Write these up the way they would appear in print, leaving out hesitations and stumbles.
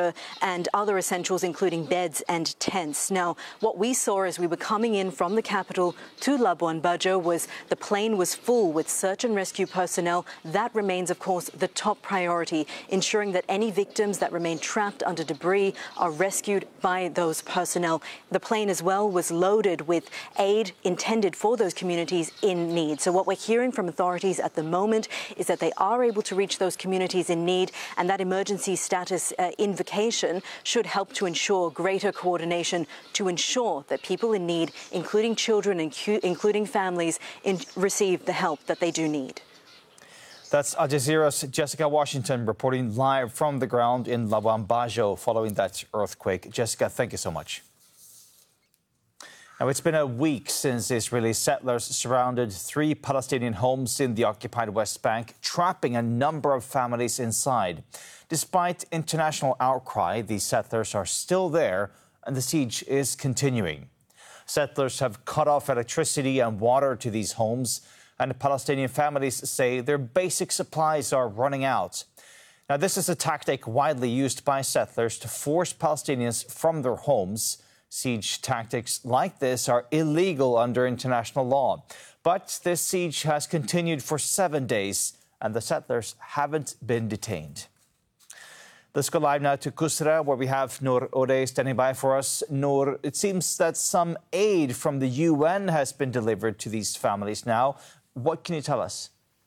water and other essentials, including beds and tents. Now, what we saw as we were coming in from the capital to Labuan Bajo was the plane was full with search and rescue personnel. That remains, of course, the top priority, ensuring that any victims that remain trapped under debris are rescued by those personnel. The plane as well was loaded with aid intended for those communities in need. So what we're hearing from authorities at the moment is that they are able to reach those communities in need, and that emergency status invocation should help to ensure greater coordination to ensure that people in need, including children, including families, receive the help that they do need. That's Al Jazeera's Jessica Washington reporting live from the ground in Labuan Bajo following that earthquake. Jessica, thank you so much. Now, it's been a week since Israeli settlers surrounded 3 Palestinian homes in the occupied West Bank, trapping a number of families inside. Despite international outcry, the settlers are still there and the siege is continuing. Settlers have cut off electricity and water to these homes, and Palestinian families say their basic supplies are running out. Now, this is a tactic widely used by settlers to force Palestinians from their homes. Siege tactics like this are illegal under international law. But this siege has continued for 7 days, and the settlers haven't been detained. Let's go live now to Kusra, where we have Noor Ode standing by for us. Noor, it seems that some aid from the UN has been delivered to these families now. What can you tell us?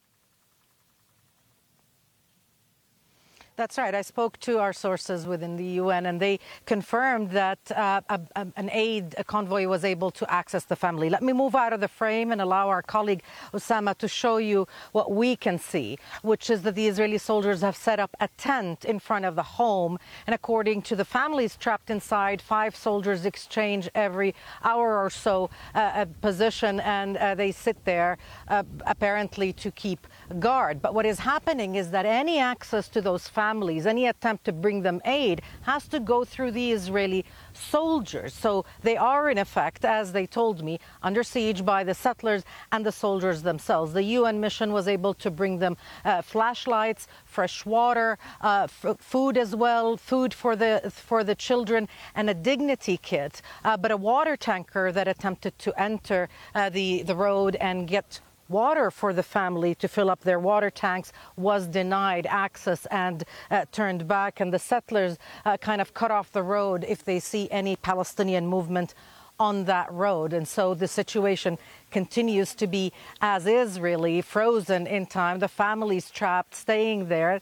That's right. I spoke to our sources within the UN, and they confirmed that an aid convoy was able to access the family. Let me move out of the frame and allow our colleague Osama to show you what we can see, which is that the Israeli soldiers have set up a tent in front of the home. And according to the families trapped inside, 5 soldiers exchange every hour or so a position, and they sit there apparently to keep guard. But what is happening is that any access to those families, any attempt to bring them aid, has to go through the Israeli soldiers. So they are, in effect, as they told me, under siege by the settlers and the soldiers themselves. The UN mission was able to bring them flashlights, fresh water, food as well, food for the children, and a dignity kit. But a water tanker that attempted to enter the road and get water for the family to fill up their water tanks was denied access and turned back, and the settlers kind of cut off the road if they see any Palestinian movement on that road. And so the situation continues to be as is, really frozen in time. The families trapped, staying there.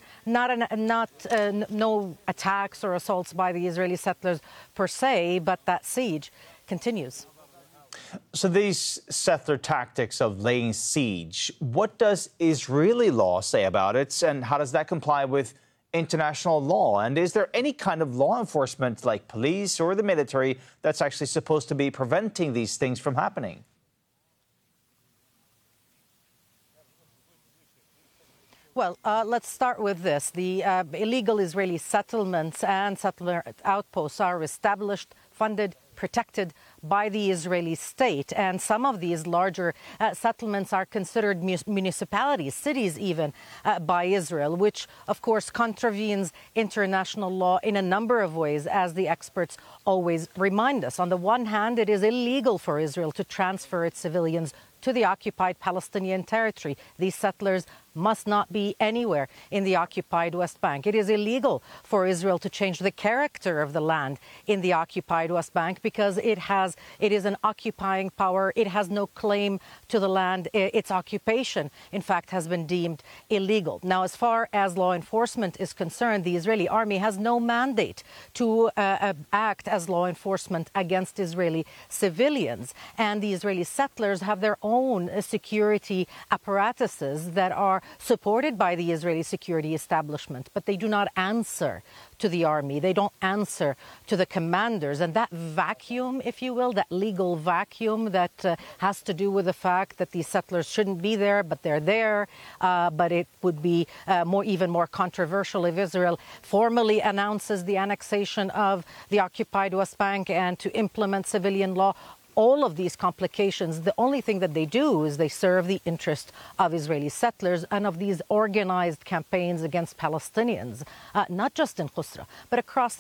No attacks or assaults by the Israeli settlers per se, but that siege continues. So these settler tactics of laying siege, what does Israeli law say about it, and how does that comply with international law? And is there any kind of law enforcement, like police or the military, that's actually supposed to be preventing these things from happening? Well, let's start with this. The illegal Israeli settlements and settler outposts are established, funded, protected by the Israeli state. And some of these larger settlements are considered municipalities, cities even, by Israel, which, of course, contravenes international law in a number of ways, as the experts always remind us. On the one hand, it is illegal for Israel to transfer its civilians to the occupied Palestinian territory. These settlers must not be anywhere in the occupied West Bank. It is illegal for Israel to change the character of the land in the occupied West Bank because it is an occupying power. It has no claim to the land. Its occupation, in fact, has been deemed illegal. Now, as far as law enforcement is concerned, the Israeli army has no mandate to act as law enforcement against Israeli civilians. And the Israeli settlers have their own security apparatuses that are supported by the Israeli security establishment, but they do not answer to the army. They don't answer to the commanders. And that vacuum, if you will, that legal vacuum that has to do with the fact that these settlers shouldn't be there, but they're there. But it would be even more controversial if Israel formally announces the annexation of the occupied West Bank and to implement civilian law. All of these complications, the only thing that they do is they serve the interest of Israeli settlers and of these organized campaigns against Palestinians, not just in Qusra, but across